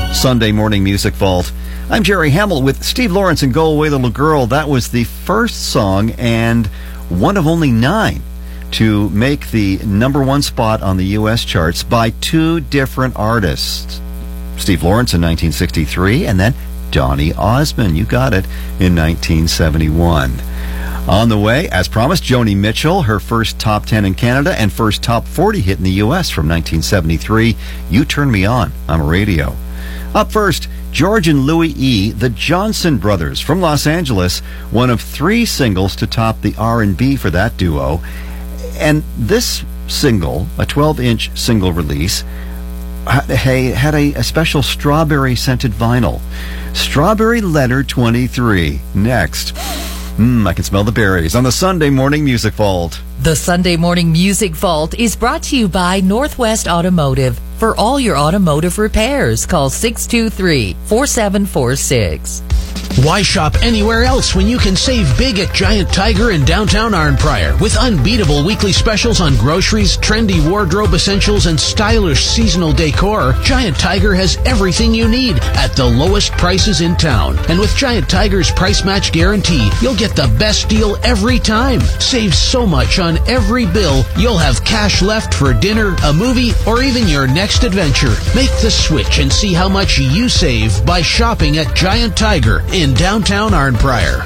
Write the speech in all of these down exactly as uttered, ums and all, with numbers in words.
Sunday Morning Music Vault. I'm Jerry Hamill with Steve Lawrence and Go Away Little Girl. That was the first song and one of only nine to make the number one spot on the U S charts by two different artists. Steve Lawrence in nineteen sixty-three and then Donny Osmond, you got it, in nineteen seventy-one. On the way, as promised, Joni Mitchell, her first top ten in Canada and first top forty hit in the U S from nineteen seventy-three, You Turn Me On on radio. Up first, George and Louis E., the Johnson Brothers from Los Angeles, one of three singles to top the R and B for that duo. And this single, a twelve-inch single release, had a, a special strawberry-scented vinyl. Strawberry Letter twenty-three. Next. Mmm, I can smell the berries on the Sunday Morning Music Vault. The Sunday Morning Music Vault is brought to you by Northwest Automotive. For all your automotive repairs, call six two three, four seven four six. Why shop anywhere else when you can save big at Giant Tiger in downtown Arnprior with unbeatable weekly specials on groceries, trendy wardrobe essentials, and stylish seasonal decor? Giant Tiger has everything you need at the lowest prices in town. And with Giant Tiger's price match guarantee, you'll get the best deal every time. Save so much on every bill, you'll have cash left for dinner, a movie, or even your next adventure. Make the switch and see how much you save by shopping at Giant Tiger in downtown Arnprior.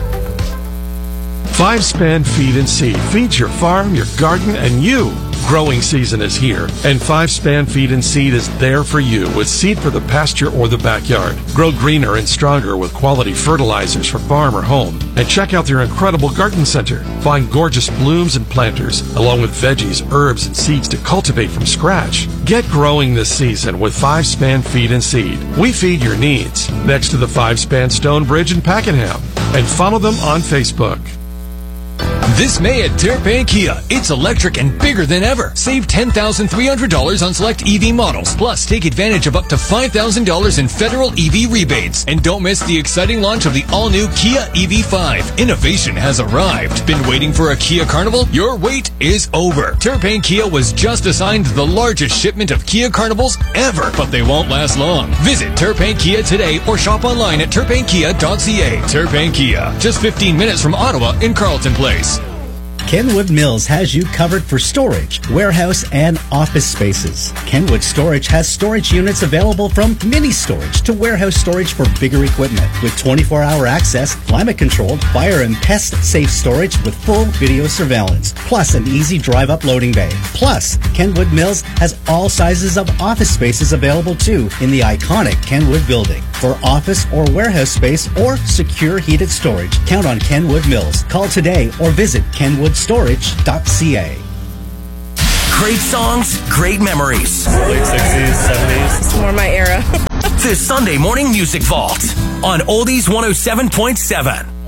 Five Span Feed and Seed feeds your farm, your garden, and you. Growing season is here, and Five Span Feed and Seed is there for you with seed for the pasture or the backyard. Grow greener and stronger with quality fertilizers for farm or home. And check out their incredible garden center. Find gorgeous blooms and planters, along with veggies, herbs, and seeds to cultivate from scratch. Get growing this season with Five Span Feed and Seed. We feed your needs. Next to the Five Span Stone Bridge in Pakenham. And follow them on Facebook. This May at Terrapin Kia, it's electric and bigger than ever. Save ten thousand three hundred dollars on select E V models. Plus, take advantage of up to five thousand dollars in federal E V rebates. And don't miss the exciting launch of the all-new Kia E V five. Innovation has arrived. Been waiting for a Kia Carnival? Your wait is over. Terrapin Kia was just assigned the largest shipment of Kia Carnivals ever, but they won't last long. Visit Terrapin Kia today or shop online at terrapin kia dot c a. Terrapin Kia, just fifteen minutes from Ottawa in Carleton Place. Kenwood Mills has you covered for storage, warehouse, and office spaces. Kenwood Storage has storage units available from mini storage to warehouse storage for bigger equipment with twenty-four hour access, climate-controlled, fire and pest-safe storage with full video surveillance, plus an easy drive-up loading bay. Plus, Kenwood Mills has all sizes of office spaces available too in the iconic Kenwood building. For office or warehouse space or secure heated storage, count on Kenwood Mills. Call today or visit kenwood storage dot c a. Great songs, great memories. Late sixties, seventies. It's more my era. The Sunday Morning Music Vault on Oldies one oh seven point seven.